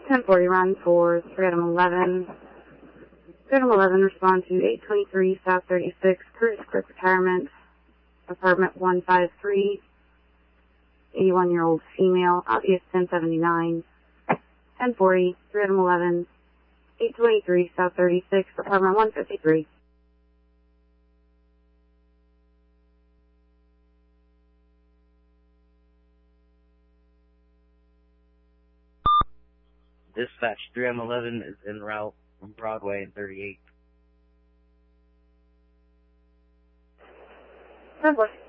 1040 run for 3 item 11. 3 item 11 respond to 823 South 36, Curtis Quick Retirement, apartment 153, 81-year-old female, obvious 1079. 1040, 3 item 11, 823 South 36, apartment 153. Dispatch 3M11 is en route from Broadway and 38. 1040.